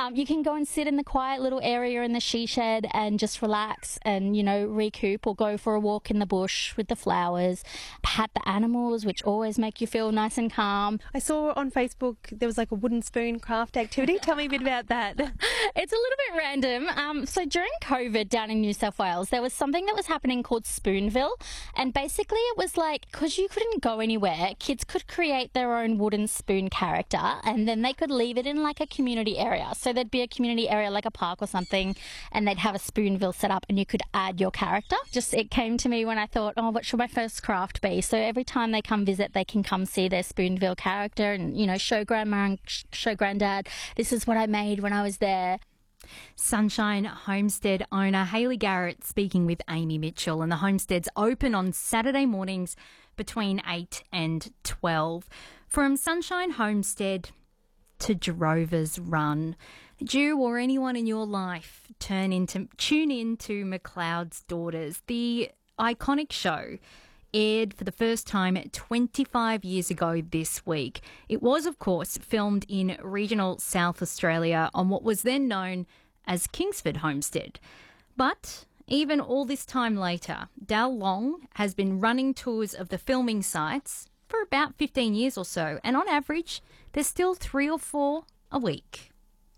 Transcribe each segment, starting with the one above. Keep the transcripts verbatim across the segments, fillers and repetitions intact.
Um, you can go and sit in the quiet little area in the she shed and just relax and, you know, recoup, or go for a walk in the bush with the flowers, pat the animals, which always make you feel nice and calm. I saw on Facebook there was like a wooden spoon craft activity. Tell me a bit about that. It's a little bit random. Um, so during COVID down in New South Wales, there was something that was happening called Spoonville. And basically it was like, because you couldn't go anywhere, kids could create their own wooden spoon character, and then they could leave it in like a community area. So there'd be a community area like a park or something, and they'd have a Spoonville set up and you could add your character. Just it came to me when I thought, oh, what should my first craft be? So every time they come visit, they can come see their Spoonville character and, you know, show grandma and show granddad, this is what I made when I was there. Sunshine Homestead owner Hayley Garrett speaking with Amy Mitchell, and the homestead's open on Saturday mornings between eight and twelve. From Sunshine Homestead to Drover's Run, do you or anyone in your life turn into tune in to McLeod's Daughters? The iconic show aired for the first time twenty-five years ago this week. It was, of course, filmed in regional South Australia on what was then known as Kingsford Homestead. But even all this time later, Dal Long has been running tours of the filming sites for about fifteen years or so, and on average, there's still three or four a week.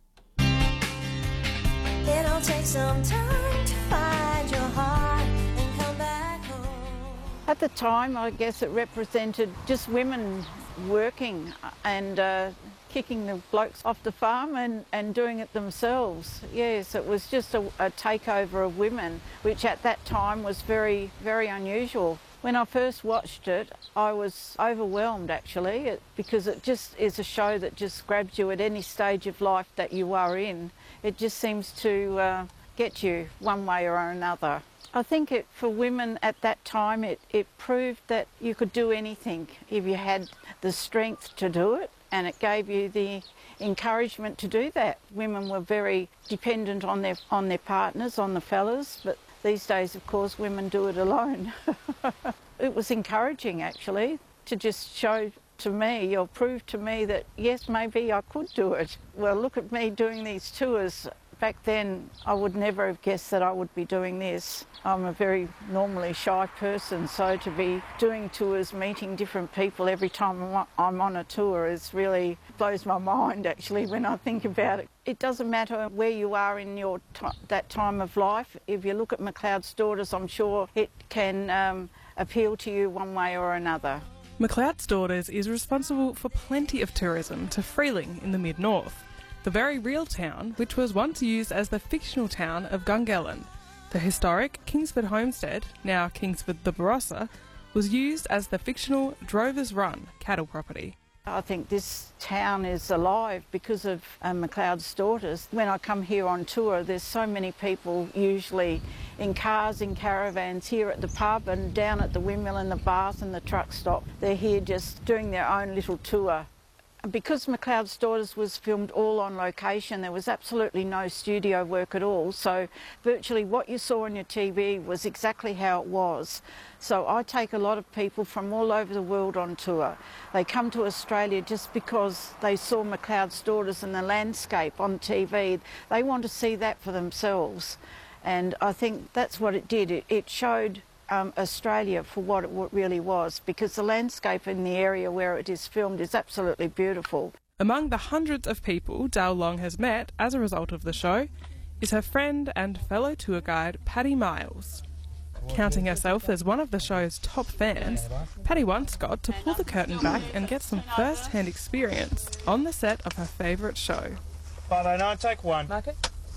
It'll take some time to find your heart and come back home. At the time, I guess it represented just women working and uh, kicking the blokes off the farm and, and doing it themselves. Yes, it was just a, a takeover of women, which at that time was very, very unusual. When I first watched it, I was overwhelmed actually, it, because it just is a show that just grabs you at any stage of life that you are in. It just seems to uh, get you one way or another. I think it, for women at that time, it, it proved that you could do anything if you had the strength to do it, and it gave you the encouragement to do that. Women were very dependent on their, on their partners, on the fellas, but these days, of course, women do it alone. It was encouraging, actually, to just show to me, or prove to me that, yes, maybe I could do it. Well, look at me doing these tours. Back then, I would never have guessed that I would be doing this. I'm a very normally shy person, so to be doing tours, meeting different people every time I'm on a tour is really blows my mind, actually, when I think about it. It doesn't matter where you are in your t that time of life. If you look at McLeod's Daughters, I'm sure it can um, appeal to you one way or another. McLeod's Daughters is responsible for plenty of tourism to Freeling in the mid-north, the very real town which was once used as the fictional town of Gungahlin. The historic Kingsford Homestead, now Kingsford the Barossa, was used as the fictional Drover's Run cattle property. I think this town is alive because of um, McLeod's Daughters. When I come here on tour, there's so many people, usually in cars, in caravans, here at the pub and down at the windmill and the bars and the truck stop. They're here just doing their own little tour. Because McLeod's Daughters was filmed all on location, there was absolutely no studio work at all, so virtually what you saw on your T V was exactly how it was. So I take a lot of people from all over the world on tour. They come to Australia just because they saw McLeod's Daughters and the landscape on T V. They want to see that for themselves, and I think that's what it did. It, it showed Um, Australia for what it really was, because the landscape in the area where it is filmed is absolutely beautiful. Among the hundreds of people Dal Long has met as a result of the show is her friend and fellow tour guide Paddy Miles. Counting herself as one of the show's top fans, Paddy once got to pull the curtain back and get some first-hand experience on the set of her favourite show. five oh nine, take one. Okay.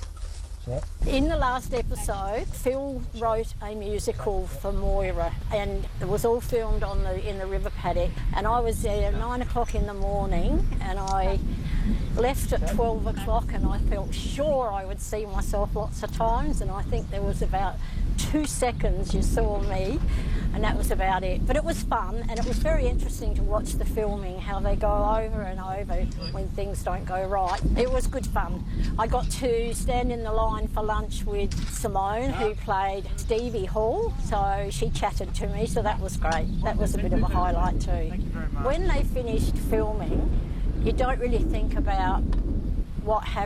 In the last episode, Phil wrote a musical for Moira, and it was all filmed on the in the river paddock. And I was there at nine o'clock in the morning, and I left at twelve o'clock, and I felt sure I would see myself lots of times. And I think there was about two seconds you saw me, and that was about it. But it was fun, and it was very interesting to watch the filming, how they go over and over when things don't go right. It was good fun. I got to stand in the line for lunch with Simone, who played Stevie Hall, so she chatted to me, so that was great. That was a bit of a highlight too. When they finished filming, you don't really think about what happened.